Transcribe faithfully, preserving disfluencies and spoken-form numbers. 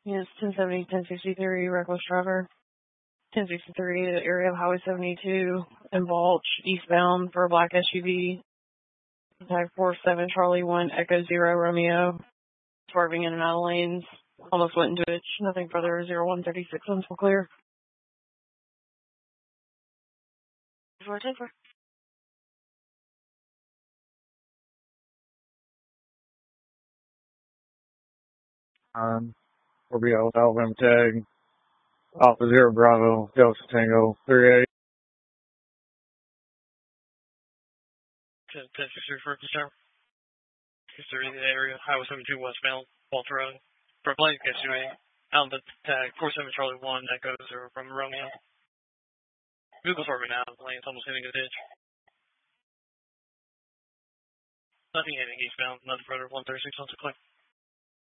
Yes, ten seventy, ten sixty-three, reckless driver. ten sixty-three, the area of Highway seventy-two, in Balch, eastbound for a black S U V. Type four seven Charlie one Echo zero Romeo. Swerving in and out of lanes. Almost went into it. Nothing further. zero one thirty-six on full clear. four ten four. Um, we'll be out Alabama tag. Alpha Zero Bravo, Delta Tango, three eight. ten sixty-three for concern. Considering the area, Highway seventy-two westbound, Walter Road. For a blank S U V, Alabama tag four seven Charlie one Echo zero from Romeo. Google swerving out of the lanes, almost hitting a ditch. Nothing heading eastbound, nothing further, one thirty-six on the click.